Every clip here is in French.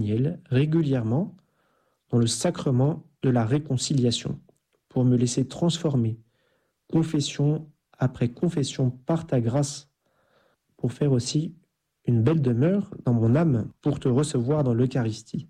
régulièrement dans le sacrement de la réconciliation pour me laisser transformer, confession après confession par ta grâce, pour faire aussi une belle demeure dans mon âme pour te recevoir dans l'Eucharistie.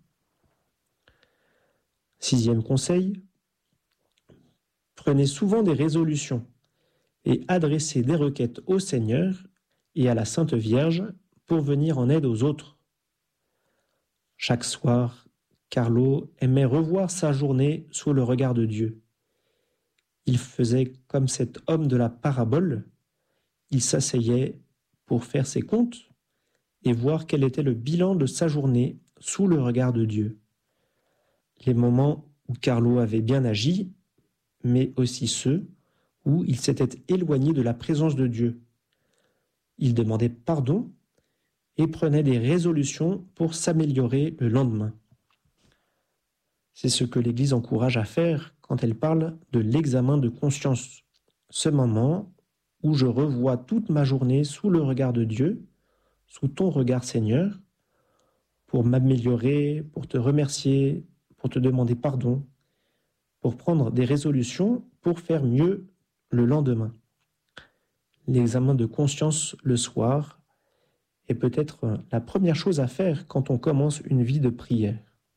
6e conseil, prenez souvent des résolutions et adressez des requêtes au Seigneur et à la Sainte Vierge pour venir en aide aux autres. Chaque soir, Carlo aimait revoir sa journée sous le regard de Dieu. Il faisait comme cet homme de la parabole, il s'asseyait pour faire ses comptes et voir quel était le bilan de sa journée sous le regard de Dieu. Les moments où Carlo avait bien agi, mais aussi ceux où il s'était éloigné de la présence de Dieu. Il demandait pardon et prenait des résolutions pour s'améliorer le lendemain. C'est ce que l'Église encourage à faire quand elle parle de l'examen de conscience. Ce moment où je revois toute ma journée sous le regard de Dieu, sous ton regard Seigneur, pour m'améliorer, pour te remercier, pour te demander pardon, pour prendre des résolutions pour faire mieux le lendemain. L'examen de conscience le soir est peut-être la première chose à faire quand on commence une vie de prière.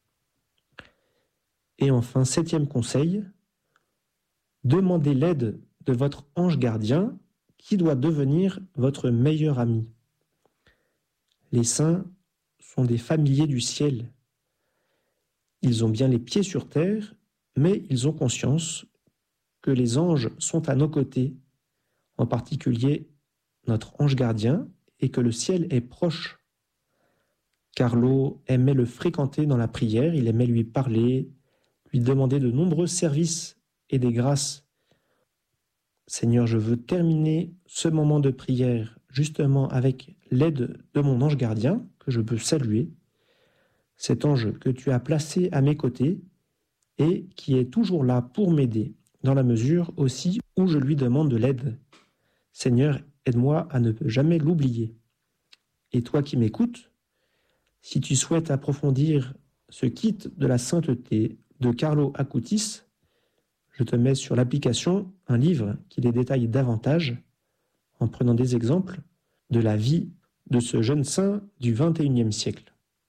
Et enfin, 7e conseil, demandez l'aide de votre ange gardien qui doit devenir votre meilleur ami. Les saints sont des familiers du ciel. Ils ont bien les pieds sur terre, mais ils ont conscience que les anges sont à nos côtés, en particulier notre ange gardien, et que le ciel est proche. Carlo aimait le fréquenter dans la prière, il aimait lui parler, lui demander de nombreux services et des grâces. Seigneur, je veux terminer ce moment de prière justement avec l'aide de mon ange gardien, que je peux saluer, cet ange que tu as placé à mes côtés et qui est toujours là pour m'aider, dans la mesure aussi où je lui demande de l'aide. Seigneur, aide-moi à ne jamais l'oublier. Et toi qui m'écoutes, si tu souhaites approfondir ce kit de la sainteté de Carlo Acutis, je te mets sur l'application un livre qui les détaille davantage en prenant des exemples de la vie de ce jeune saint du XXIe siècle.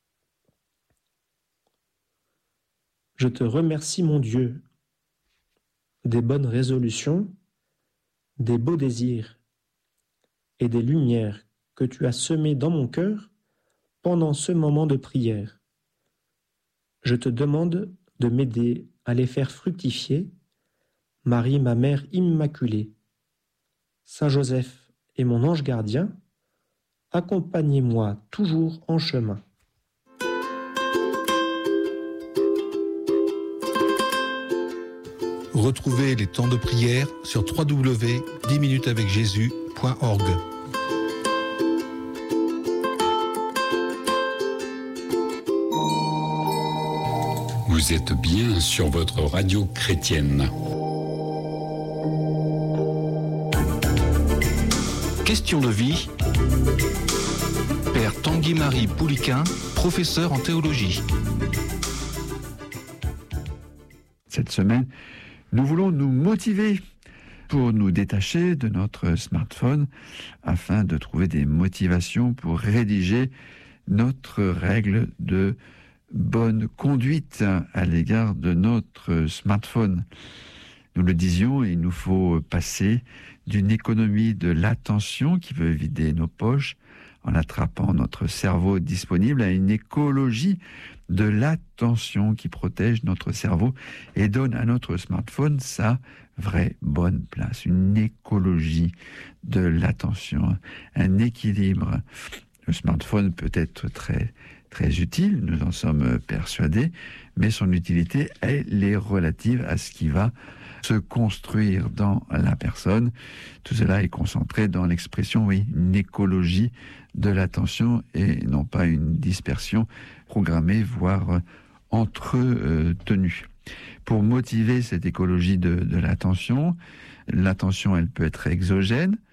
Je te remercie, mon Dieu, des bonnes résolutions, des beaux désirs et des lumières que tu as semées dans mon cœur pendant ce moment de prière. Je te demande de m'aider à les faire fructifier, Marie, ma mère immaculée, Saint Joseph et mon ange gardien, accompagnez-moi toujours en chemin. Retrouvez les temps de prière sur www.10minutesavecjésus.org. Vous êtes bien sur votre radio chrétienne. Question de vie. Père Tanguy-Marie Pouliquin, professeur en théologie. Cette semaine, nous voulons nous motiver pour nous détacher de notre smartphone afin de trouver des motivations pour rédiger notre règle de bonne conduite à l'égard de notre smartphone. Nous le disions, il nous faut passer d'une économie de l'attention qui veut vider nos poches en attrapant notre cerveau disponible à une écologie de l'attention qui protège notre cerveau et donne à notre smartphone sa vraie bonne place. Une écologie de l'attention, un équilibre. Le smartphone peut être très utile, nous en sommes persuadés, mais son utilité, elle est relative à ce qui va se construire dans la personne. Tout cela est concentré dans l'expression, une écologie de l'attention et non pas une dispersion programmée, voire entretenue. Pour motiver cette écologie de l'attention, elle peut être exogène,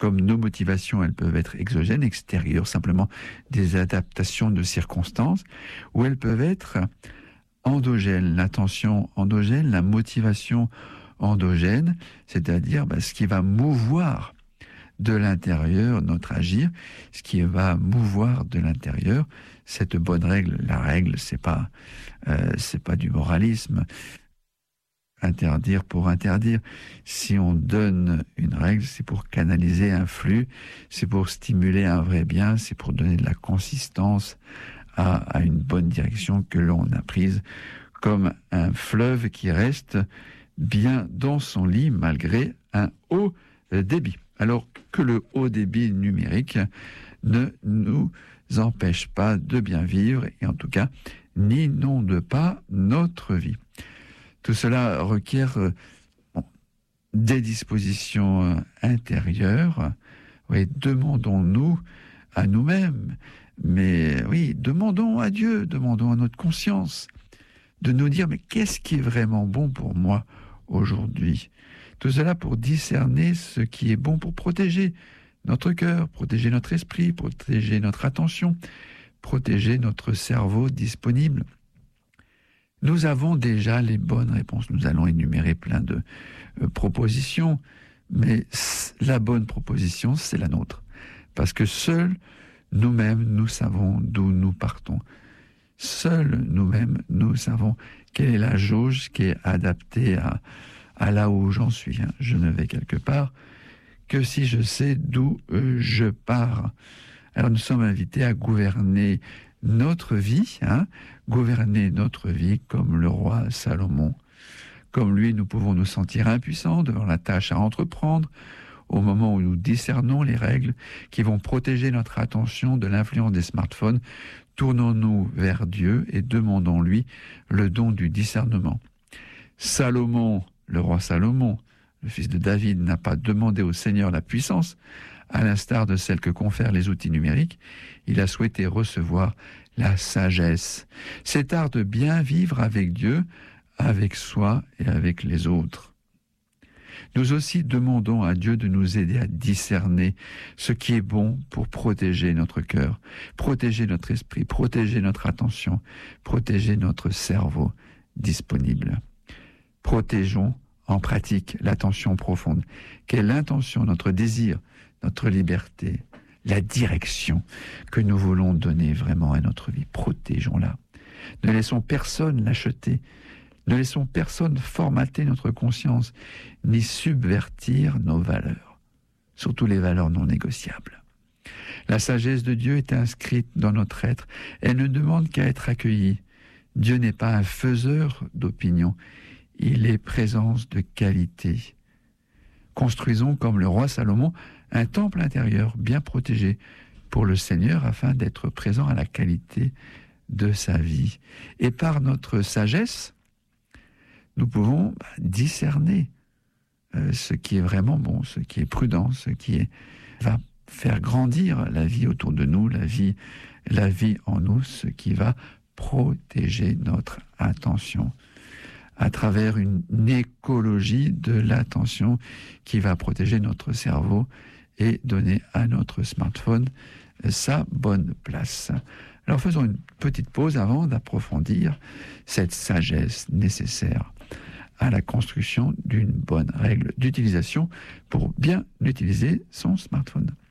comme nos motivations, elles peuvent être exogènes, extérieures, simplement des adaptations de circonstances, ou elles peuvent être endogènes, l'attention endogène, la motivation endogène, c'est-à-dire ce qui va mouvoir de l'intérieur notre agir, ce qui va mouvoir de l'intérieur cette bonne règle. La règle, c'est pas du moralisme. Interdire pour interdire. Si on donne une règle, c'est pour canaliser un flux, c'est pour stimuler un vrai bien, c'est pour donner de la consistance à une bonne direction que l'on a prise, comme un fleuve qui reste bien dans son lit malgré un haut débit. Alors que le haut débit numérique ne nous empêche pas de bien vivre et en tout cas n'inonde pas notre vie. Tout cela requiert des dispositions intérieures. Oui, demandons-nous à nous-mêmes, mais oui, demandons à Dieu, demandons à notre conscience de nous dire, mais qu'est-ce qui est vraiment bon pour moi aujourd'hui ? Tout cela pour discerner ce qui est bon pour protéger notre cœur, protéger notre esprit, protéger notre attention, protéger notre cerveau disponible. Nous avons déjà les bonnes réponses. Nous allons énumérer plein de propositions, mais la bonne proposition, c'est la nôtre. Parce que seuls nous-mêmes, nous savons d'où nous partons. Seuls nous-mêmes, nous savons quelle est la jauge qui est adaptée à là où j'en suis. Je ne vais quelque part que si je sais d'où je pars. Alors nous sommes invités à gouverner notre vie, gouverner notre vie comme le roi Salomon. Comme lui, nous pouvons nous sentir impuissants devant la tâche à entreprendre, au moment où nous discernons les règles qui vont protéger notre attention de l'influence des smartphones. Tournons-nous vers Dieu et demandons-lui le don du discernement. Salomon, le roi Salomon, le fils de David, n'a pas demandé au Seigneur la puissance, à l'instar de celle que confèrent les outils numériques. Il a souhaité recevoir la sagesse. C'est art de bien vivre avec Dieu, avec soi et avec les autres. Nous aussi demandons à Dieu de nous aider à discerner ce qui est bon pour protéger notre cœur, protéger notre esprit, protéger notre attention, protéger notre cerveau disponible. Protégeons en pratique l'attention profonde. Quelle intention, notre désir, notre liberté, la direction que nous voulons donner vraiment à notre vie. Protégeons-la. Ne laissons personne l'acheter. Ne laissons personne formater notre conscience, ni subvertir nos valeurs, surtout les valeurs non négociables. La sagesse de Dieu est inscrite dans notre être. Elle ne demande qu'à être accueillie. Dieu n'est pas un faiseur d'opinion. Il est présence de qualité. Construisons, comme le roi Salomon, un temple intérieur bien protégé pour le Seigneur afin d'être présent à la qualité de sa vie. Et par notre sagesse, nous pouvons discerner ce qui est vraiment bon, ce qui est prudent, ce qui va faire grandir la vie autour de nous, la vie en nous, ce qui va protéger notre attention à travers une écologie de l'attention qui va protéger notre cerveau et donner à notre smartphone sa bonne place. Alors faisons une petite pause avant d'approfondir cette sagesse nécessaire à la construction d'une bonne règle d'utilisation pour bien utiliser son smartphone.